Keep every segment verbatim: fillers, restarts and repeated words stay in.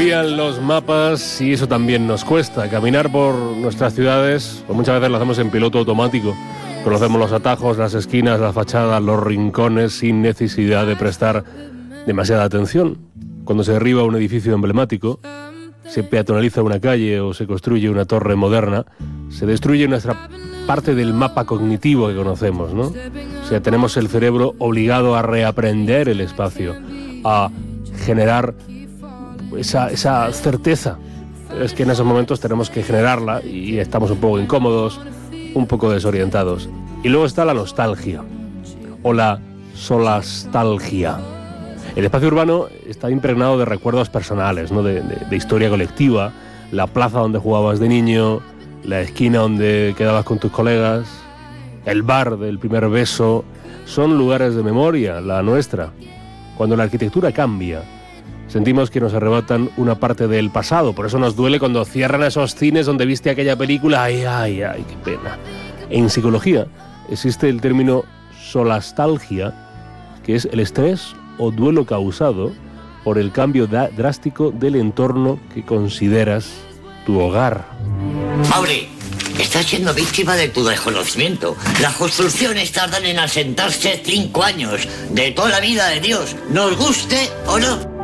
envían los mapas y eso también nos cuesta. Caminar por nuestras ciudades, pues muchas veces lo hacemos en piloto automático. Conocemos los atajos, las esquinas, las fachadas, los rincones, sin necesidad de prestar demasiada atención. Cuando se derriba un edificio emblemático, se peatonaliza una calle o se construye una torre moderna, se destruye nuestra parte del mapa cognitivo que conocemos, ¿no? O sea, tenemos el cerebro obligado a reaprender el espacio, a generar esa, esa certeza. Es que en esos momentos tenemos que generarla y estamos un poco incómodos, un poco desorientados. Y luego está la nostalgia o la solastalgia. El espacio urbano está impregnado de recuerdos personales, ¿no? de, de, de historia colectiva, la plaza donde jugabas de niño, la esquina donde quedabas con tus colegas, el bar del primer beso, son lugares de memoria, la nuestra. Cuando la arquitectura cambia, sentimos que nos arrebatan una parte del pasado, por eso nos duele cuando cierran esos cines donde viste aquella película, ay, ay, ay, qué pena. En psicología existe el término solastalgia, que es el estrés o duelo causado por el cambio da- drástico del entorno que consideras tu hogar. Mauri, estás siendo víctima de tu desconocimiento. Las construcciones tardan en asentarse cinco años, de toda la vida de Dios, nos guste o no.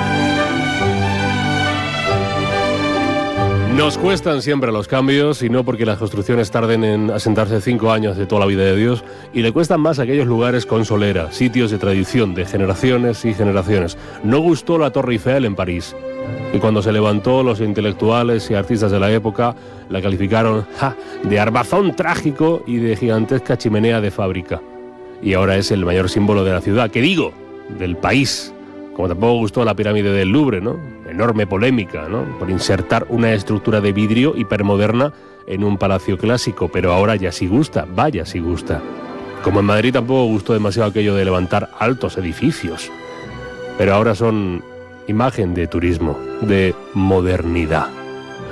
Nos cuestan siempre los cambios, y no porque las construcciones tarden en asentarse cinco años de toda la vida de Dios, y le cuestan más aquellos lugares con solera, sitios de tradición, de generaciones y generaciones. No gustó la Torre Eiffel en París, y cuando se levantó, los intelectuales y artistas de la época la calificaron ja, de armazón trágico y de gigantesca chimenea de fábrica. Y ahora es el mayor símbolo de la ciudad, que digo, del país. Como tampoco gustó la pirámide del Louvre, ¿no? Enorme polémica, ¿no? Por insertar una estructura de vidrio hipermoderna en un palacio clásico, pero ahora ya sí gusta, vaya sí gusta. Como en Madrid tampoco gustó demasiado aquello de levantar altos edificios, pero ahora son imagen de turismo, de modernidad.